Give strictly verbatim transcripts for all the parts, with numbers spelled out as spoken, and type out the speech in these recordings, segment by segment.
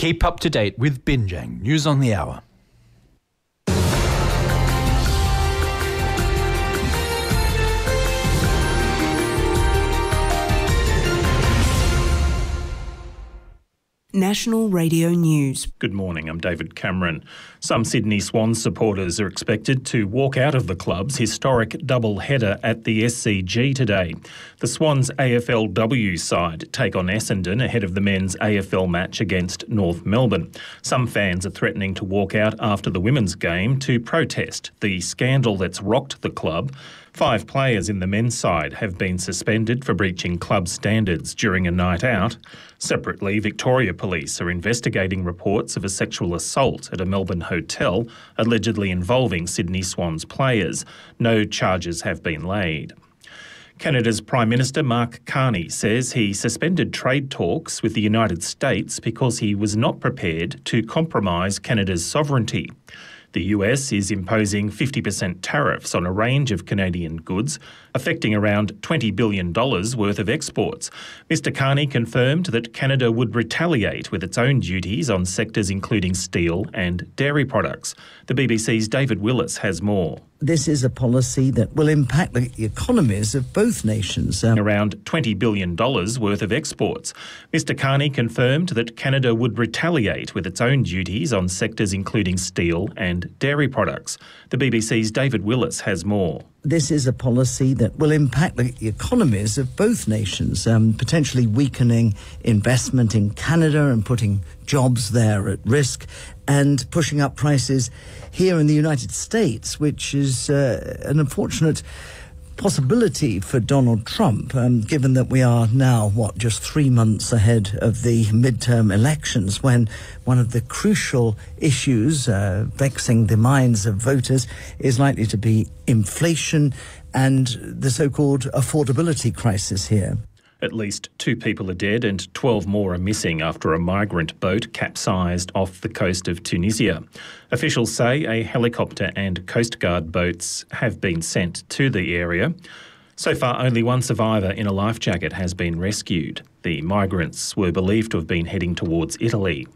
Keep up to date with Binjang News on the Hour. National Radio News. Good morning, I'm David Cameron. Some Sydney Swans supporters are expected to walk out of the club's historic double-header at the S C G today. The Swans A F L W side take on Essendon ahead of the men's A F L match against North Melbourne. Some fans are threatening to walk out after the women's game to protest the scandal that's rocked the club. Five players in the men's side have been suspended for breaching club standards during a night out. Separately, Victoria Police are investigating reports of a sexual assault at a Melbourne hotel allegedly involving Sydney Swans players. No charges have been laid. Canada's Prime Minister Mark Carney says he suspended trade talks with the United States because he was not prepared to compromise Canada's sovereignty. The U S is imposing fifty percent tariffs on a range of Canadian goods, affecting around twenty billion dollars worth of exports. Mister Carney confirmed that Canada would retaliate with its own duties on sectors including steel and dairy products. The B B C's David Willis has more. This is a policy that will impact the economies of both nations. Um, Around twenty billion dollars worth of exports. Mister Carney confirmed that Canada would retaliate with its own duties on sectors including steel and dairy products. The B B C's David Willis has more. This is a policy that will impact the economies of both nations, um, potentially weakening investment in Canada and putting jobs there at risk, and pushing up prices here in the United States, which is uh, an unfortunate possibility for Donald Trump, um, given that we are now, what, just three months ahead of the midterm elections, when one of the crucial issues uh, vexing the minds of voters is likely to be inflation and the so-called affordability crisis here. At least two people are dead and twelve more are missing after a migrant boat capsized off the coast of Tunisia. Officials say a helicopter and Coast Guard boats have been sent to the area. So far, only one survivor in a life jacket has been rescued. The migrants were believed to have been heading towards Italy.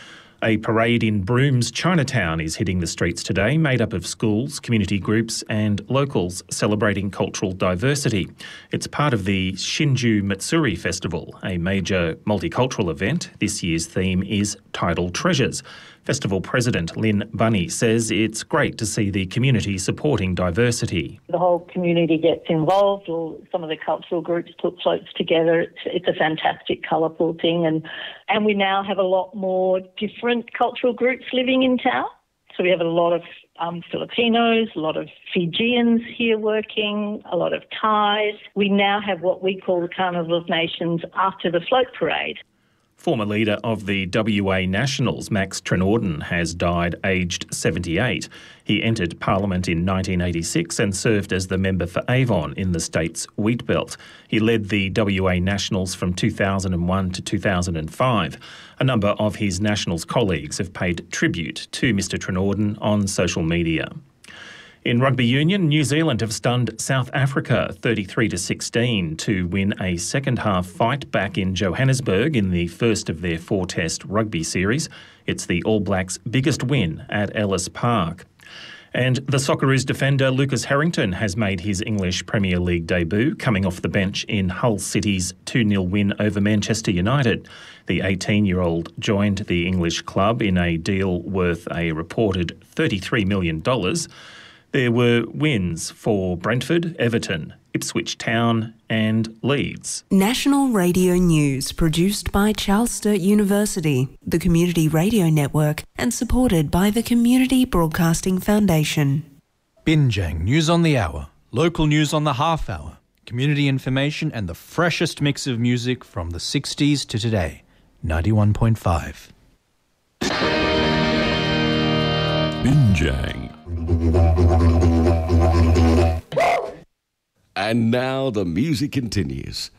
A parade in Broom's Chinatown is hitting the streets today, made up of schools, community groups and locals celebrating cultural diversity. It's part of the Shinju Matsuri Festival, a major multicultural event. This year's theme is Tidal Treasures. Festival President Lynn Bunny says it's great to see the community supporting diversity. The whole community gets involved, or some of the cultural groups put floats together. It's, it's a fantastic, colourful thing. And, and we now have a lot more different cultural groups living in town. So we have a lot of um, Filipinos, a lot of Fijians here working, a lot of Thais. We now have what we call the Carnival of Nations after the float parade. Former leader of the W A Nationals, Max Trenorden, has died aged seventy-eight. He entered Parliament in nineteen eighty-six and served as the member for Avon in the state's wheat belt. He led the W A Nationals from two thousand one to two thousand five. A number of his Nationals colleagues have paid tribute to Mister Trenorden on social media. In rugby union, New Zealand have stunned South Africa thirty-three to sixteen to win a second-half fight back in Johannesburg in the first of their four-test rugby series. It's the All Blacks' biggest win at Ellis Park. And the Socceroos defender Lucas Harrington has made his English Premier League debut, coming off the bench in Hull City's two nil win over Manchester United. The eighteen-year-old joined the English club in a deal worth a reported thirty-three million dollars. There were wins for Brentford, Everton, Ipswich Town and Leeds. National Radio News, produced by Charles Sturt University, the Community Radio Network, and supported by the Community Broadcasting Foundation. Binjang News on the Hour, local news on the half hour, community information and the freshest mix of music from the sixties to today. ninety-one point five. Binjang. And now the music continues.